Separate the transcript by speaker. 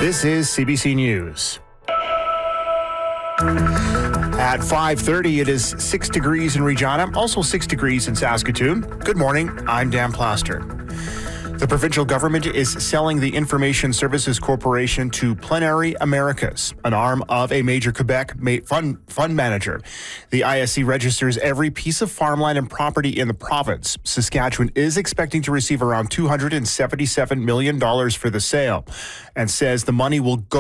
Speaker 1: This is CBC News. At 5:30, it is 6 degrees in Regina, also 6 degrees in Saskatoon. Good morning, I'm Dan Plaster. The provincial government is selling the Information Services Corporation to Plenary Americas, an arm of a major Quebec fund manager. The ISC registers every piece of farmland and property in the province. Saskatchewan is expecting to receive around $277 million for the sale and says the money will go